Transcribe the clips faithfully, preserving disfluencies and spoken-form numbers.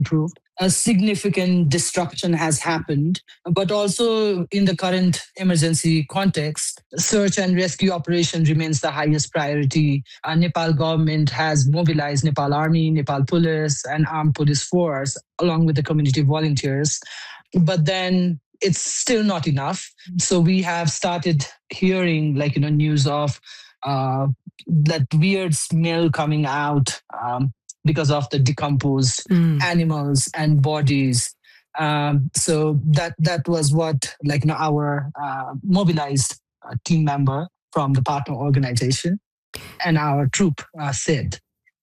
improved. A significant destruction has happened, but also in the current emergency context, search and rescue operation remains the highest priority. Uh, Nepal government has mobilized Nepal Army, Nepal Police, and armed police force, along with the community volunteers. But then it's still not enough. So we have started hearing, like, you know, news of uh, that weird smell coming out um, because of the decomposed Mm. animals and bodies. Um, so that that was what, like, you know, our uh, mobilized uh, team member from the partner organization and our troop uh, said.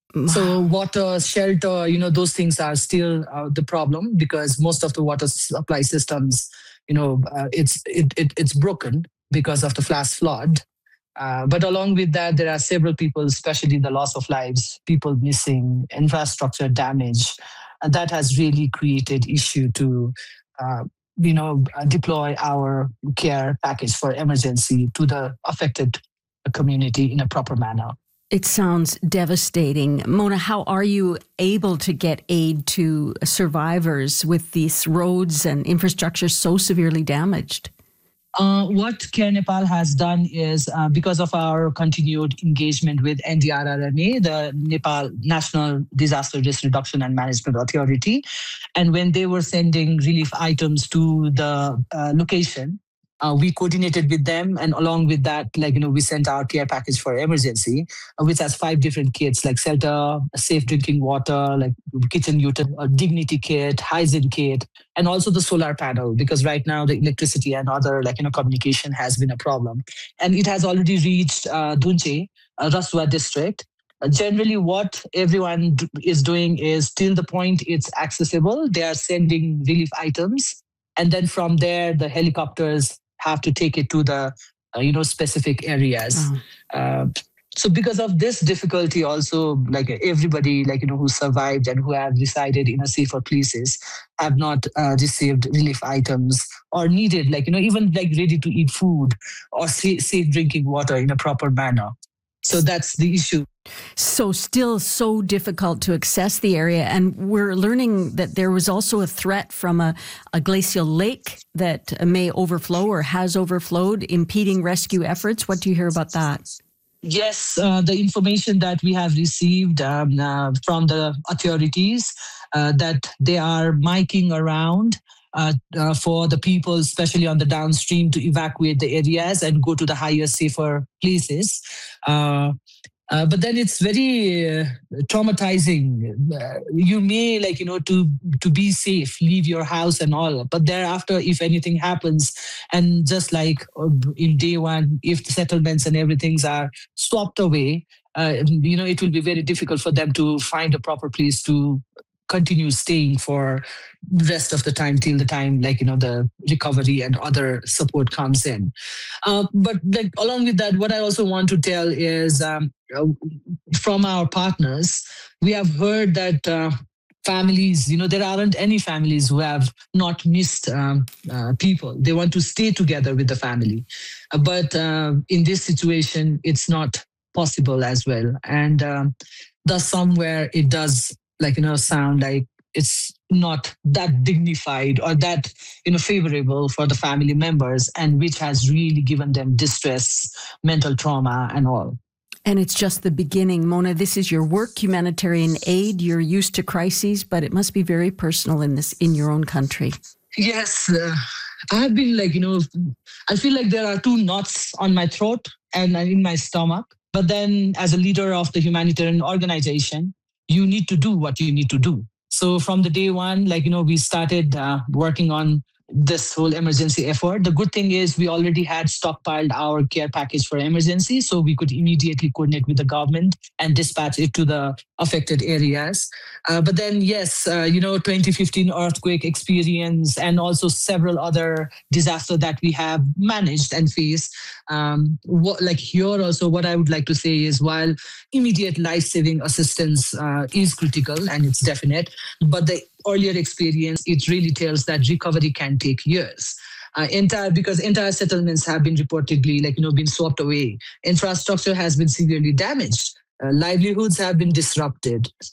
So water, shelter, you know, those things are still uh, the problem, because most of the water supply systems, you know, uh, it's it, it it's broken because of the flash flood. Uh, but along with that, there are several people, especially the loss of lives, people missing, infrastructure damage, and that has really created issue to, uh, you know, uh, deploy our care package for emergency to the affected community in a proper manner. It sounds devastating. Mona, how are you able to get aid to survivors with these roads and infrastructure so severely damaged? Uh, what Care Nepal has done is, uh, because of our continued engagement with N D R R M A, the Nepal National Disaster Risk Reduction and Management Authority, and when they were sending relief items to the uh, location, Uh, we coordinated with them, and along with that, like, you know, we sent our care package for emergency, uh, which has five different kits, like shelter, safe drinking water, like kitchen utensil, a dignity kit, hygiene kit, and also the solar panel, because right now the electricity and other, like, you know, communication has been a problem, and it has already reached uh, Dunche, uh, Raswa district. Uh, generally, what everyone d- is doing is, till the point it's accessible, they are sending relief items, and then from there the helicopters have to take it to the uh, you know, specific areas. Oh. Uh, so because of this difficulty, also, like, everybody, like, you know, who survived and who have resided in a safer places have not uh, received relief items or needed, like, you know, even like ready to eat food or sa- safe drinking water in a proper manner. So that's the issue. So still so difficult to access the area. And we're learning that there was also a threat from a, a glacial lake that may overflow or has overflowed, impeding rescue efforts. What do you hear about that? Yes, uh, the information that we have received um, uh, from the authorities, uh, that they are miking around uh, uh, for the people, especially on the downstream, to evacuate the areas and go to the higher, safer places. Uh, uh, but then it's very uh, traumatizing. Uh, you may, like, you know, to to be safe, leave your house and all. But thereafter, if anything happens, and just like uh, in day one, if the settlements and everything's are swapped away, uh, you know, it will be very difficult for them to find a proper place to continue staying for the rest of the time, till the time, like, you know, the recovery and other support comes in. Uh, but like, along with that, what I also want to tell is, um, uh, from our partners, we have heard that uh, families, you know, there aren't any families who have not missed um, uh, people. They want to stay together with the family. Uh, but uh, in this situation, it's not possible as well. And um, thus somewhere it does, like, you know, sound like it's not that dignified or that, you know, favorable for the family members, and which has really given them distress, mental trauma and all. And it's just the beginning. Mona, this is your work, humanitarian aid. You're used to crises, but it must be very personal in this, in your own country. Yes, uh, I've been, like, you know, I feel like there are two knots on my throat and in my stomach. But then, as a leader of the humanitarian organization, you need to do what you need to do. So from the day one, like, you know, we started uh, working on this whole emergency effort. The good thing is we already had stockpiled our care package for emergency, so we could immediately coordinate with the government and dispatch it to the affected areas. Uh, but then, yes, uh, you know, twenty fifteen earthquake experience and also several other disasters that we have managed and faced. Um, what, like here also, what I would like to say is, while immediate life-saving assistance uh, is critical and it's definite, but the earlier experience, it really tells that recovery can take years. Uh, entire because entire settlements have been reportedly, like, you know, been swept away. Infrastructure has been severely damaged. Uh, livelihoods have been disrupted.